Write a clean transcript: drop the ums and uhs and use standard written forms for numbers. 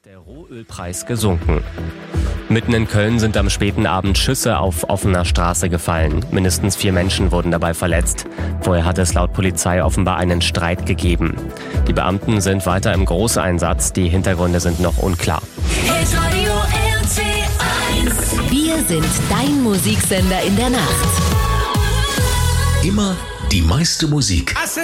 ist der Rohölpreis gesunken. Mitten in Köln sind am späten Abend Schüsse auf offener Straße gefallen. Mindestens 4 Menschen wurden dabei verletzt. Vorher hat es laut Polizei offenbar einen Streit gegeben. Die Beamten sind weiter im Großeinsatz. Die Hintergründe sind noch unklar. Wir sind dein Musiksender in der Nacht. Immer die meiste Musik.